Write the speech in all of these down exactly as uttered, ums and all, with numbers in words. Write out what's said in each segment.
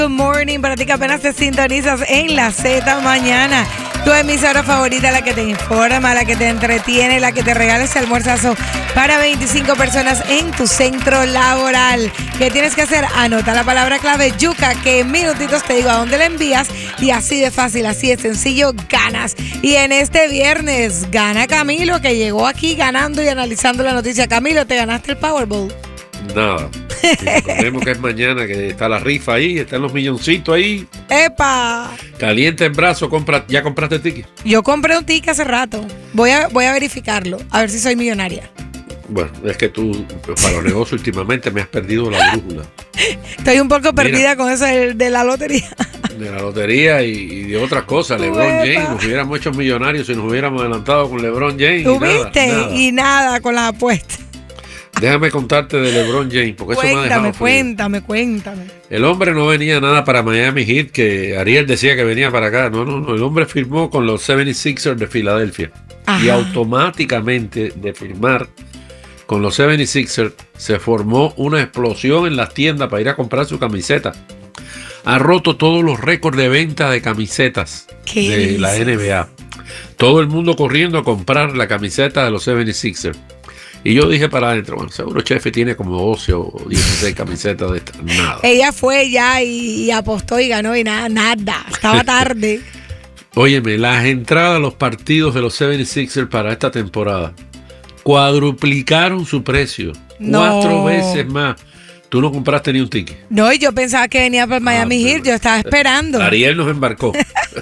Good morning, para ti que apenas te sintonizas en la Z Mañana. Tu emisora favorita, la que te informa, la que te entretiene, la que te regala ese almuerzazo para veinticinco personas en tu centro laboral. ¿Qué tienes que hacer? Anota la palabra clave yuca, que en minutitos te digo a dónde la envías, y así de fácil, así de sencillo, ganas. Y en este viernes gana Camilo, que llegó aquí ganando y analizando la noticia. Camilo, ¿te ganaste el Powerball? Nada. Recordemos que es mañana, que está la rifa ahí, están los milloncitos ahí. ¡Epa! Caliente en brazo, compra, ¿ya compraste el ticket? Yo compré un ticket hace rato. Voy a, voy a verificarlo, a ver si soy millonaria. Bueno, es que tú, para los negocios últimamente me has perdido la brújula. Estoy un poco perdida. Mira, con eso de, de la lotería. De la lotería y, y de otras cosas. LeBron James, nos hubiéramos hecho millonarios si nos hubiéramos adelantado con LeBron James. ¿Tú y nada, viste? Nada. Y nada con las apuestas. Déjame contarte de LeBron James, porque cuéntame, eso me ha dejado frío. Cuéntame, cuéntame. El hombre no venía nada para Miami Heat, que Ariel decía que venía para acá. No, no, no. El hombre firmó con los setenta y seis ers de Filadelfia. Ajá. Y automáticamente de firmar con los setenta y seis ers se formó una explosión en las tiendas para ir a comprar su camiseta. Ha roto todos los récords de venta de camisetas de dices? la N B A. Todo el mundo corriendo a comprar la camiseta de los setenta y seis ers. Y yo dije para adentro, bueno, seguro Chefe tiene como doce o dieciséis camisetas de esta. Nada. Ella fue ya y, y apostó y ganó y nada, nada. Estaba tarde. Óyeme, las entradas a los partidos de los setenta y seis ers para esta temporada cuadruplicaron su precio. No. Cuatro veces más. Tú no compraste ni un ticket. No, y yo pensaba que venía para Miami ah, Heat. Yo estaba esperando. Ariel nos embarcó.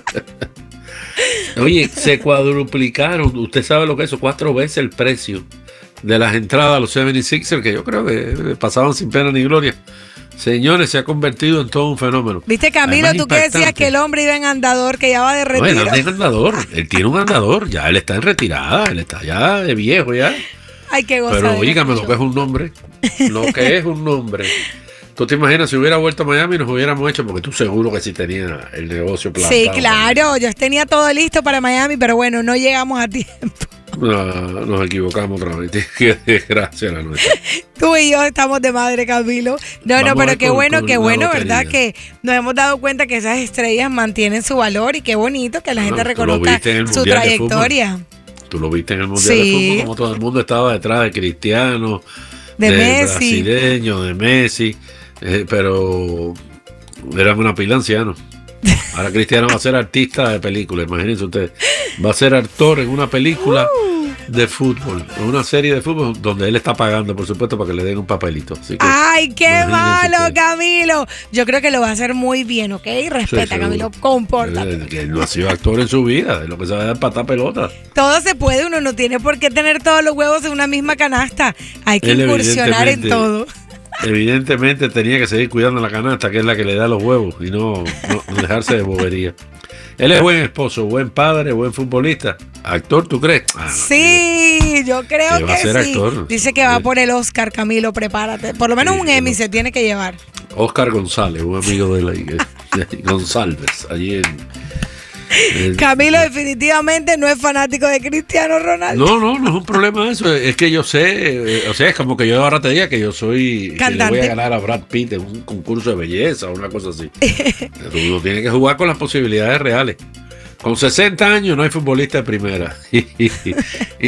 Oye, se cuadruplicaron. Usted sabe lo que es eso. Cuatro veces el precio de las entradas a los setenta y seis ers, que yo creo que pasaban sin pena ni gloria. Señores, se ha convertido en todo un fenómeno. Viste, Camilo, tú que decías que el hombre iba en andador, que ya va de retiro. No, él anda en andador. Él tiene un andador. Ya él está en retirada. Él está ya de viejo ya. Ay, qué gozar. Pero oígame lo que es un nombre. Lo que es un nombre. ¿Tú te imaginas si hubiera vuelto a Miami nos hubiéramos hecho? Porque tú seguro que sí tenía el negocio plantado. Sí, claro. Yo tenía todo listo para Miami, pero bueno, no llegamos a tiempo. No, nos equivocamos otra vez. Qué desgracia la nuestra. Tú y yo estamos de madre, Camilo. No, Vamos no, pero qué con, bueno, con qué bueno, lotería. ¿Verdad? Que nos hemos dado cuenta que esas estrellas mantienen su valor y qué bonito que la gente no, reconozca su trayectoria. Tú lo viste en el Mundial sí. de Fútbol, como todo el mundo estaba detrás de Cristiano, de, de Messi. brasileño, de Messi, eh, pero eran una pila ancianos. Ahora Cristiano va a ser artista de película, imagínense ustedes. Va a ser actor en una película uh. de fútbol, en una serie de fútbol donde él está pagando, por supuesto, para que le den un papelito. Así que, ¡ay, qué malo, ustedes. Camilo! Yo creo que lo va a hacer muy bien, ¿ok? Respeta, sí, Camilo, compórtate. Que él no ha sido actor en su vida, es lo que sabe dar patar pelota. Todo se puede, uno no tiene por qué tener todos los huevos en una misma canasta. Hay que él incursionar en todo. Evidentemente tenía que seguir cuidando la canasta, que es la que le da los huevos, y no, no dejarse de bobería. Él es buen esposo, buen padre, buen futbolista. ¿Actor, tú crees? Ah, no, sí, tío. Yo creo que, va a ser sí. Actor. Dice que va sí. por el Oscar, Camilo, prepárate. Por lo menos sí, un Emmy no. se tiene que llevar. Oscar González, un amigo de la González, allí en... El, Camilo definitivamente no es fanático de Cristiano Ronaldo. No, no, no es un problema eso. Es que yo sé, o sea, es como que yo ahora te diga que yo soy, cantante, que le voy a ganar a Brad Pitt en un concurso de belleza o una cosa así. Uno tiene que jugar con las posibilidades reales. Con sesenta años no hay futbolista de primera. y, y, y,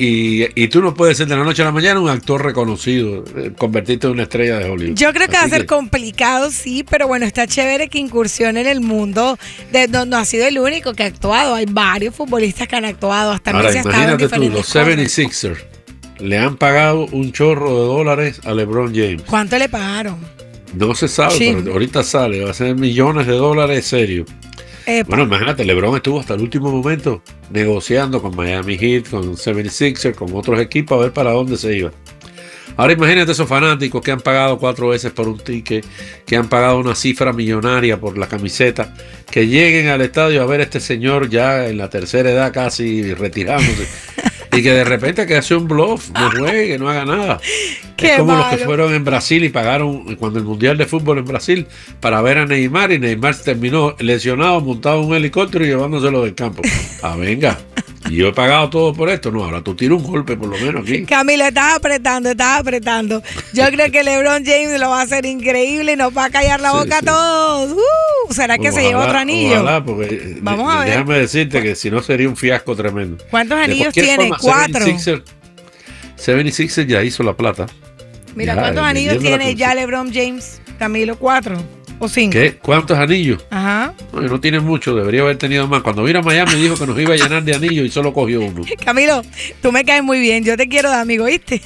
y, y tú no puedes ser de la noche a la mañana un actor reconocido, convertirte en una estrella de Hollywood. Yo creo que Así va a ser que... complicado, sí, pero bueno, está chévere que incursione en el mundo. De, no, no ha sido el único que ha actuado. Hay varios futbolistas que han actuado. Hasta Ahora, Messi ha estado en imagínate tú, los setenta y seis ers le han pagado un chorro de dólares a LeBron James. ¿Cuánto le pagaron? No se sabe, sí. pero ahorita sale. Va a ser millones de dólares serio. Epa. Bueno, imagínate, LeBron estuvo hasta el último momento negociando con Miami Heat, con setenta y seis ers, con otros equipos a ver para dónde se iba. Ahora imagínate esos fanáticos que han pagado cuatro veces por un ticket, que han pagado una cifra millonaria por la camiseta, que lleguen al estadio a ver a este señor ya en la tercera edad casi retirándose. Y que de repente que hace un bluff, no juegue, no haga nada. Qué es como malo. Los que fueron en Brasil y pagaron cuando el Mundial de Fútbol en Brasil para ver a Neymar, y Neymar terminó lesionado, montado en un helicóptero y llevándoselo del campo. Ah, venga. Y yo he pagado todo por esto. No, ahora tú tiras un golpe por lo menos aquí. Camilo, estás apretando, estás apretando. Yo creo que LeBron James lo va a hacer increíble y nos va a callar la Sí, boca sí. a todos. Uh, ¿Será que Ojalá, se lleva otro anillo? Ojalá, porque Vamos a ver. déjame decirte que si no sería un fiasco tremendo. ¿Cuántos De anillos cualquier tiene? forma, Cuatro. setenta y seis ers setenta y seis ers ya hizo la plata. Mira, Ya, ¿cuántos anillos vendiendo la tiene ya cosa. LeBron James? Camilo, ¿cuatro o cinco? ¿Qué? ¿Cuántos anillos? Ajá. No, no tiene mucho, debería haber tenido más. Cuando vino a Miami dijo que nos iba a llenar de anillos y solo cogió uno. Camilo, tú me caes muy bien. Yo te quiero de amigo, ¿viste?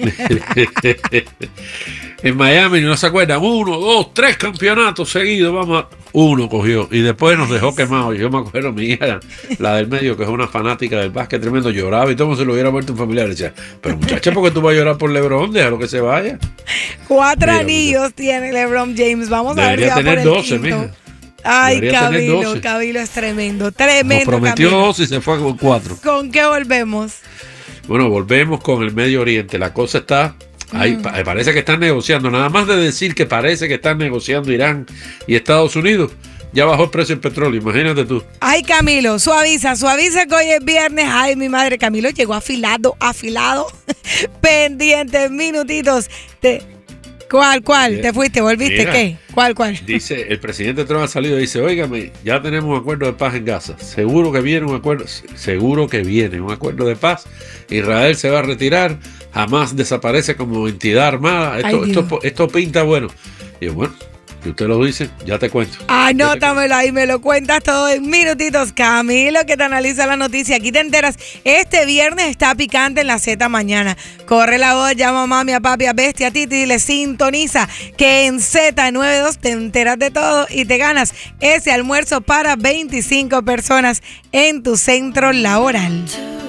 En Miami, no se acuerdan, uno, dos, tres campeonatos seguidos, vamos a... Uno cogió y después nos dejó quemados. Yo me acuerdo, mi hija, la del medio, que es una fanática del básquet tremendo, lloraba y todo como si lo hubiera vuelto un familiar. Decía, pero muchacha, ¿por qué tú vas a llorar por LeBron? Déjalo que se vaya. Cuatro Mira, anillos mira. tiene LeBron James. Vamos a ver si Debería va por tener el doce, quinto. mija. Ay, Debería tener Camilo, doce. Camilo es tremendo, Nos tremendo. prometió Camilo. dos y se fue con cuatro. ¿Con qué volvemos? Bueno, volvemos con el Medio Oriente. La cosa está... Ahí, pa- parece que están negociando. Nada más de decir que parece que están negociando Irán y Estados Unidos, ya bajó el precio del petróleo. Imagínate tú. Ay, Camilo, suaviza, suaviza que hoy es viernes. Ay, mi madre, Camilo llegó afilado, afilado. Pendientes, minutitos. Te... ¿Cuál, cuál? Mira, ¿Te fuiste? ¿Volviste? mira. ¿Qué? ¿Cuál, cuál? Dice, el presidente Trump ha salido y dice, óigame, ya tenemos un acuerdo de paz en Gaza. Seguro que viene un acuerdo, seguro que viene un acuerdo de paz. Israel se va a retirar, Hamas desaparece como entidad armada. Esto, Ay, esto, Dios. esto pinta bueno. Y yo, bueno, si usted lo dice, ya te cuento. Anótamelo ahí, me lo cuentas todo en minutitos. Camilo, que te analiza la noticia. Aquí te enteras. Este viernes está picante en la Z mañana. Corre la voz, llama a mami, a papi, a bestia, a Titi y le sintoniza que en Z noventa y dos te enteras de todo y te ganas ese almuerzo para veinticinco personas en tu centro laboral.